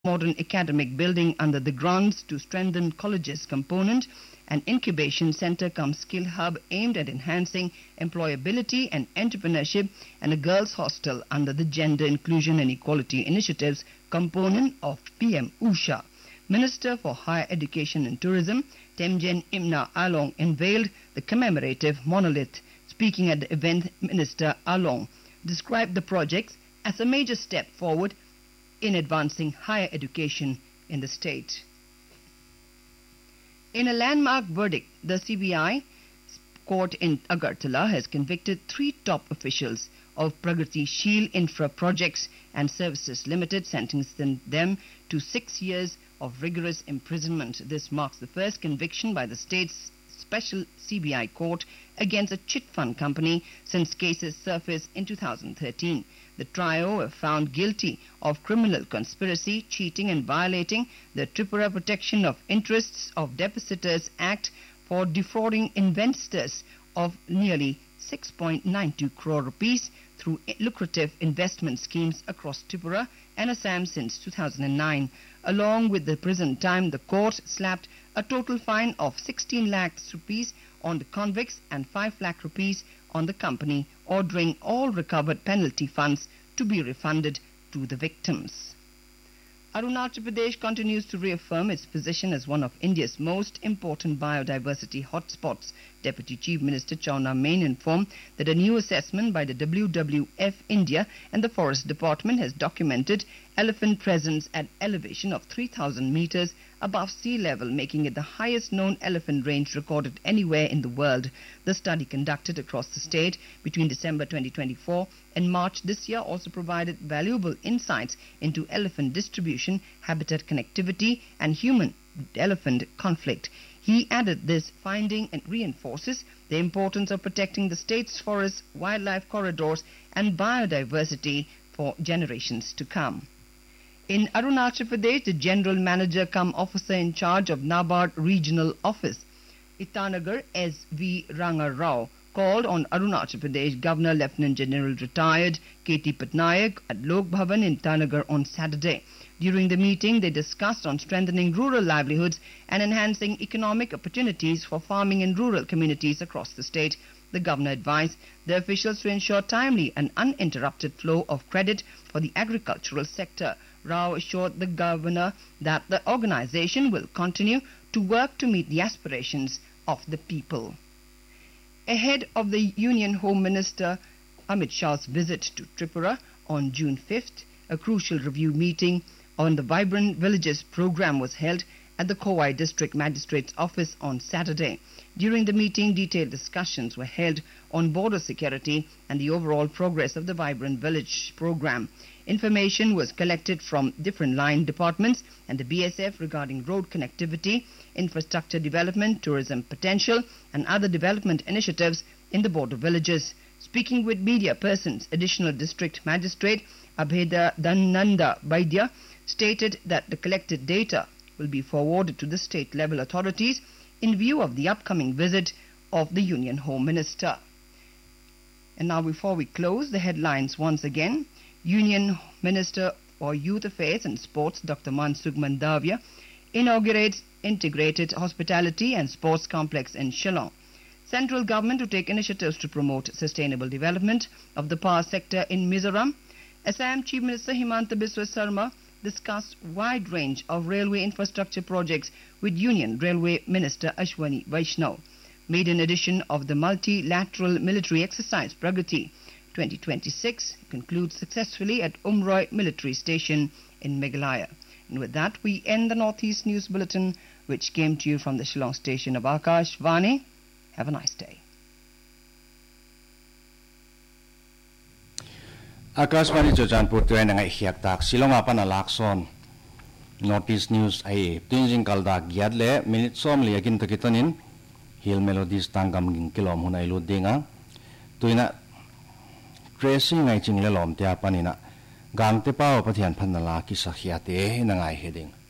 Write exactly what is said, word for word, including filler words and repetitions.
modern academic building under the grants to strengthen colleges component, an incubation center cum skill hub aimed at enhancing employability and entrepreneurship, and a girls' hostel under the Gender Inclusion and Equality Initiatives component of P M Usha. Minister for Higher Education and Tourism, Temjen Imna Along, unveiled the commemorative monolith. Speaking at the event, Minister Along described the projects as a major step forward in advancing higher education in the state. In a landmark verdict, the C B I court in Agartala has convicted three top officials of Pragati Sheel Infra Projects and Services Limited, sentencing them to six years of rigorous imprisonment. This marks the first conviction by the state's special C B I court against a chit fund company since cases surfaced in two thousand thirteen. The trio were found guilty of criminal conspiracy, cheating and violating the Tripura Protection of Interests of Depositors Act for defrauding investors of nearly six point nine two crore rupees through lucrative investment schemes across Tripura and Assam since two thousand nine. Along with the prison time, the court slapped a total fine of sixteen lakhs rupees on the convicts and five lakh rupees on the company, ordering all recovered penalty funds to be refunded to the victims. Arunachal Pradesh continues to reaffirm its position as one of India's most important biodiversity hotspots. Deputy Chief Minister Chauna Main informed that a new assessment by the W W F India and the Forest Department has documented elephant presence at elevation of three thousand meters above sea level, making it the highest known elephant range recorded anywhere in the world. The study conducted across the state between December twenty twenty-four and March this year also provided valuable insights into elephant distribution, habitat connectivity, and human-elephant conflict. He added this finding and reinforces the importance of protecting the state's forests, wildlife corridors, and biodiversity for generations to come. In Arunachal Pradesh, the General Manager cum Officer in charge of NABARD Regional Office, Itanagar S V Ranga Rao, called on Arunachal Pradesh Governor Lieutenant General Retired K T Patnaik at Lok Bhavan in Itanagar on Saturday. During the meeting, they discussed on strengthening rural livelihoods and enhancing economic opportunities for farming in rural communities across the state. The governor advised the officials to ensure timely and uninterrupted flow of credit for the agricultural sector. Rao assured the governor that the organization will continue to work to meet the aspirations of the people. Ahead of the Union Home Minister Amit Shah's visit to Tripura on June fifth, a crucial review meeting on the Vibrant Villages program was held at the Kowai District Magistrate's office on Saturday. During the meeting, detailed discussions were held on border security and the overall progress of the Vibrant Village program. Information was collected from different line departments and the B S F regarding road connectivity, infrastructure development, tourism potential, and other development initiatives in the border villages. Speaking with media persons, Additional District Magistrate Abheda Dhananda Vaidya stated that the collected data will be forwarded to the state-level authorities in view of the upcoming visit of the Union Home Minister. And now, before we close, the headlines once again. Union Minister for Youth Affairs and Sports, Doctor Mansukh Mandavia, inaugurates integrated hospitality and sports complex in Shillong. Central government to take initiatives to promote sustainable development of the power sector in Mizoram. Assam Chief Minister Himanta Biswa Sarma discussed wide range of railway infrastructure projects with Union Railway Minister Ashwani Vaishnaw. Maiden edition of the multilateral military exercise Pragati twenty twenty-six concludes successfully at Umroi Military Station in Meghalaya. And with that, we end the Northeast News Bulletin, which came to you from the Shillong station of Akashvani. Have a nice day. Akashvani Jojanpur tuay na nga ihiyak tak Shillong apan alakson Northeast News ay tinjing kaldak gyadle minute som liyakin takitanin Hill Melodies tanggam ging kilom hunay ludinga tuay na Tracy ngay ching lelom tia panina gang te pao pathian phanala ki sakhiate na ngai heding